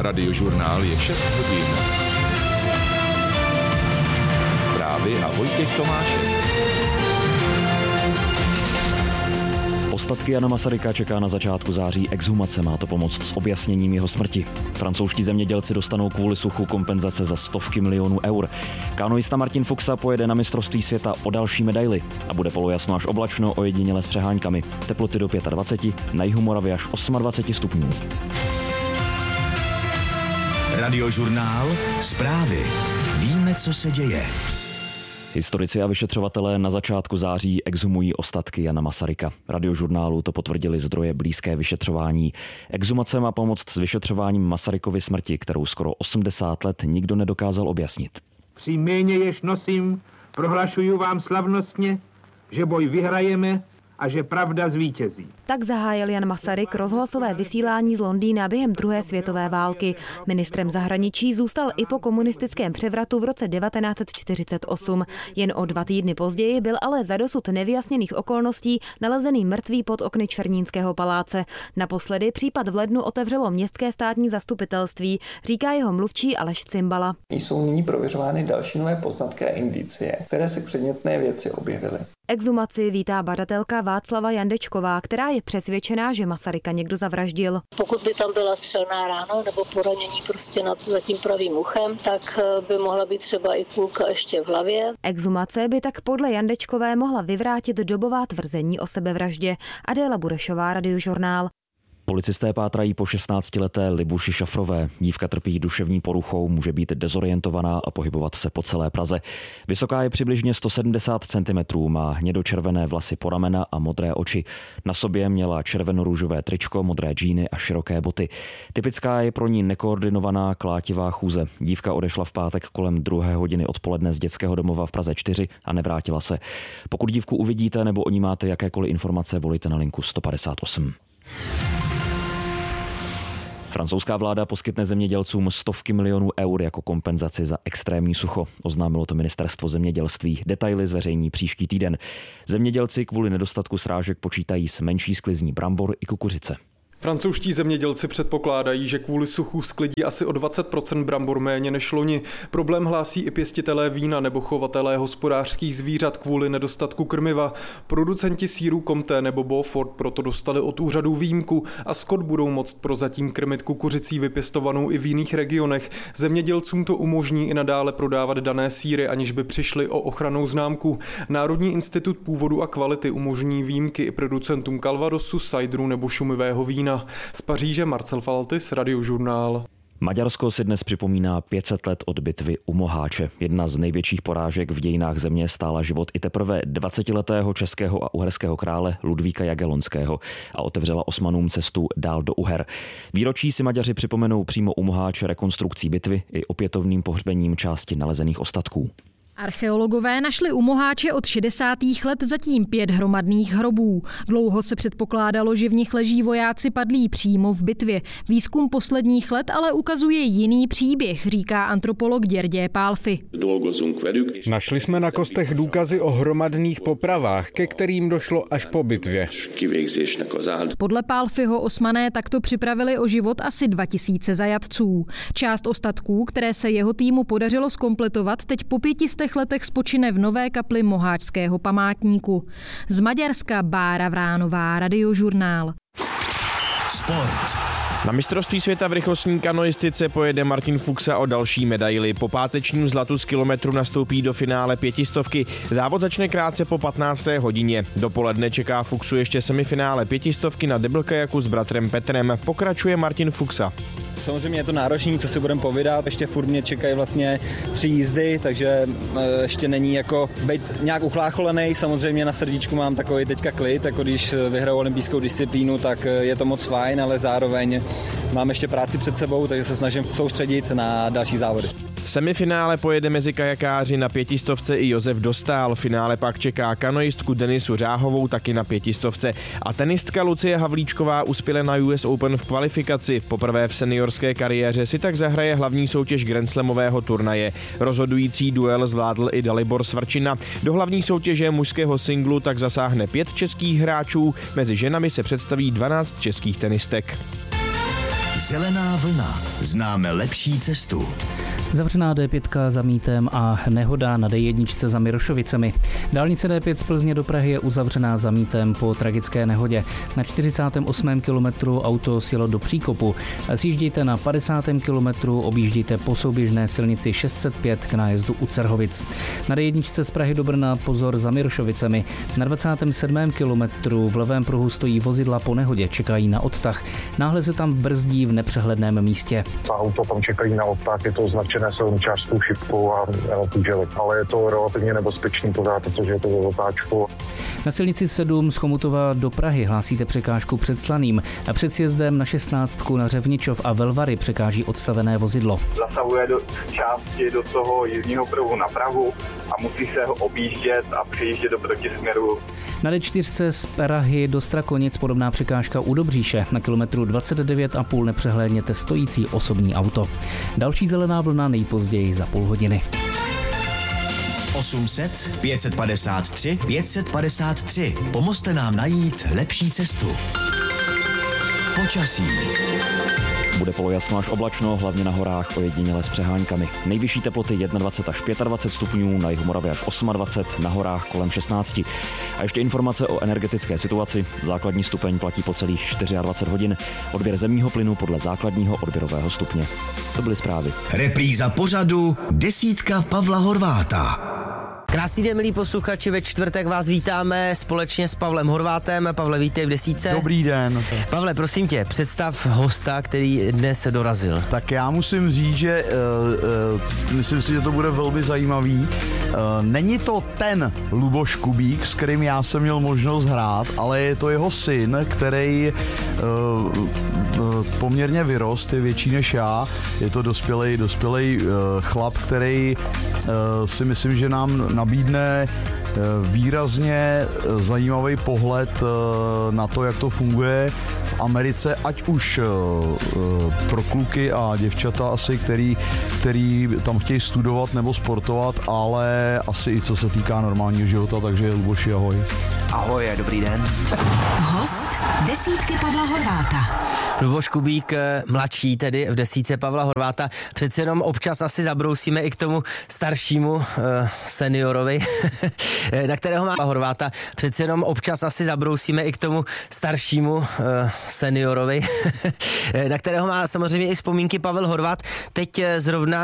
Radiožurnál je 6 hodin. Zprávy a Vojtěch Tomášek. Ostatky Jana Masaryka čeká na začátku září exhumace, má to pomoct s objasněním jeho smrti. Francouzští zemědělci dostanou kvůli suchu kompenzace za stovky milionů eur. Kanoista Martin Fuxa pojede na mistrovství světa o další medaili a bude polojasno až oblačno, ojediněle s přeháňkami. Teploty do 25, na jihu Moravy až 28 stupňů. Radiožurnál, zprávy. Víme, co se děje. Historici a vyšetřovatelé na začátku září exhumují ostatky Jana Masaryka. Radiožurnálu to potvrdili zdroje blízké vyšetřování. Exhumace má pomoct s vyšetřováním Masarykovy smrti, kterou skoro 80 let nikdo nedokázal objasnit. Při jméně, jež nosím, prohlašuju vám slavnostně, že boj vyhrajeme a že pravda zvítězí. Tak zahájil Jan Masaryk rozhlasové vysílání z Londýna během druhé světové války. Ministrem zahraničí zůstal i po komunistickém převratu v roce 1948. Jen o 2 týdny později byl ale za dosud nevyjasněných okolností nalezený mrtvý pod okny Černínského paláce. Naposledy případ v lednu otevřelo městské státní zastupitelství, říká jeho mluvčí Aleš Cimbala. Jsou nyní prověřovány další nové poznatky a indicie, které se k předmětné věci objevily. Exhumaci vítá badatelka Václava Jandečková, která je přesvědčená, že Masaryka někdo zavraždil. Pokud by tam byla střelná rána nebo poranění prostě za tím pravým uchem, tak by mohla být třeba i kulka ještě v hlavě. Exhumace by tak podle Jandečkové mohla vyvrátit dobová tvrzení o sebevraždě. Adéla Burešová, Radiožurnál. Policisté pátrají po 16leté Libuši Šafrové. Dívka trpí duševní poruchou, může být dezorientovaná a pohybovat se po celé Praze. Vysoká je přibližně 170 cm, má hnědočervené vlasy po ramena a modré oči. Na sobě měla červeno-růžové tričko, modré džíny a široké boty. Typická je pro ní nekoordinovaná klátivá chůze. Dívka odešla v pátek kolem 2 hodiny odpoledne z dětského domova v Praze 4 a nevrátila se. Pokud dívku uvidíte nebo o ní máte jakékoliv informace, volejte na linku 158. Francouzská vláda poskytne zemědělcům stovky milionů eur jako kompenzaci za extrémní sucho. Oznámilo to ministerstvo zemědělství. Detaily zveřejní příští týden. Zemědělci kvůli nedostatku srážek počítají s menší sklizní brambor i kukuřice. Francouzští zemědělci předpokládají, že kvůli suchu sklidí asi o 20% brambor méně než loni. Problém hlásí i pěstitelé vína nebo chovatelé hospodářských zvířat kvůli nedostatku krmiva. Producenti sýrů Comté nebo Beaufort proto dostali od úřadů výjimku a skot budou moct prozatím krmit kukuřicí vypěstovanou i v jiných regionech. Zemědělcům to umožní i nadále prodávat dané sýry, aniž by přišli o ochrannou známku. Národní institut původu a kvality umožní výjimky i producentům Calvadosu, sajdru nebo šumivého vína. Z Paříže Marcel Faltis, Radiožurnál. Maďarsko si dnes připomíná 500 let od bitvy u Moháče. Jedna z největších porážek v dějinách země stála život i teprve 20letého českého a uherského krále Ludvíka Jagellonského a otevřela Osmanům cestu dál do Uher. Výročí si Maďaři připomenou přímo u Moháče rekonstrukcí bitvy i opětovným pohřbením části nalezených ostatků. Archeologové našli u Moháče od 60. let zatím 5 hromadných hrobů. Dlouho se předpokládalo, že v nich leží vojáci padlí přímo v bitvě. Výzkum posledních let ale ukazuje jiný příběh, říká antropolog György Pálffy. Našli jsme na kostech důkazy o hromadných popravách, ke kterým došlo až po bitvě. Podle Pálffyho Osmané takto připravili o život asi 2000 zajatců. Část ostatků, které se jeho týmu podařilo zkompletovat, teď po 500 letech spočine v nové kapli Moháčského památníku. Z Maďarska Bára Vránová, Radiožurnál. Sport. Na mistrovství světa v rychlostní kanoistice pojede Martin Fuxa o další medaili. Po pátečním zlatu z kilometru nastoupí do finále 500. Závod začne krátce po 15. hodině. Dopoledne čeká Fuxu ještě semifinále 500 na deblkajaku s bratrem Petrem. Pokračuje Martin Fuxa. Samozřejmě je to náročný, co si budeme povídat, ještě furt mě čekají vlastně 3 jízdy, takže ještě není jako být nějak uchlácholený, samozřejmě na srdíčku mám takový teďka klid, jako když vyhraju olympijskou disciplínu, tak je to moc fajn, ale zároveň mám ještě práci před sebou, takže se snažím soustředit na další závody. Semifinále pojede mezi kajakáři na 500 i Josef Dostál, finále pak čeká kanoistku Denisu Řáhovou taky na 500 a tenistka Lucie Havlíčková uspěla na US Open v kvalifikaci. Poprvé v seniorské kariéře si tak zahraje hlavní soutěž grandslamového turnaje. Rozhodující duel zvládl i Dalibor Svrčina. Do hlavní soutěže mužského singlu tak zasáhne 5 českých hráčů, mezi ženami se představí 12 českých tenistek. Zelená vlna. Známe lepší cestu. Zavřená D5 za Mítem a nehoda na D1 za Mirošovicemi. Dálnice D5 z Plzně do Prahy je uzavřená za Mítem po tragické nehodě. Na 48. kilometru auto sjelo do příkopu. Sjíždějte na 50. kilometru, objíždějte po souběžné silnici 605 k nájezdu u Cerhovic. Na D1 z Prahy do Brna pozor za Mirošovicemi. Na 27. kilometru v levém pruhu stojí vozidla po nehodě, čekají na odtah. Náhle se tam brzdí v nepřehledném místě. Auto tam čekají na odtah, je to označené silničářskou šipkou a kůželi. Ale je to relativně nebezpečný pořád, protože je to ve otáčku. Na silnici 7 z Chomutova do Prahy hlásíte překážku před Slaným a před sjezdem na 16 na Řevničov a Velvary překáží odstavené vozidlo. Zasahuje do části do toho jízdního pruhu na Prahu a musí se ho objíždět a přejíždět do protisměru. Na D4 z Prahy do Strakonic podobná překážka u Dobříše. Na kilometru 29,5 nepřehlédněte stojící osobní auto. Další zelená vlna nejpozději za půl hodiny. 800 553 553. Pomozte nám najít lepší cestu. Počasí. Bude polojasno až oblačno, hlavně na horách ojediněle s přeháňkami. Nejvyšší teploty 21 až 25 stupňů, na jihu Moravy až 28, na horách kolem 16. A ještě informace o energetické situaci. Základní stupeň platí po celých 24 hodin. Odběr zemního plynu podle základního odběrového stupně. To byly zprávy. Repríza pořadu Desítka Pavla Horváta. Krásný den, milí posluchači, ve čtvrtek vás vítáme společně s Pavlem Horvátem. Pavle, vítej v Desítce. Dobrý den. Pavle, prosím tě, představ hosta, který dnes dorazil. Tak já musím říct, že myslím si, že to bude velmi zajímavý. Není to ten Luboš Kubík, s kterým já jsem měl možnost hrát, ale je to jeho syn, který poměrně vyrost, je větší než já. Je to dospělej chlap, který si myslím, že nám nabídne výrazně zajímavý pohled na to, jak to funguje v Americe, ať už pro kluky a děvčata asi, který tam chtějí studovat nebo sportovat, ale asi i co se týká normálního života, takže Luboši, ahoj. Ahoj, dobrý den. Host Desítky Pavla Horváta. Luboš Kubík, mladší tedy v Desítce Pavla Horváta. Přece jenom občas asi zabrousíme i k tomu staršímu seniorovi, na kterého má Horváta. Přece jenom občas asi zabrousíme i k tomu staršímu seniorovi, na kterého má samozřejmě i vzpomínky Pavel Horvát. Teď zrovna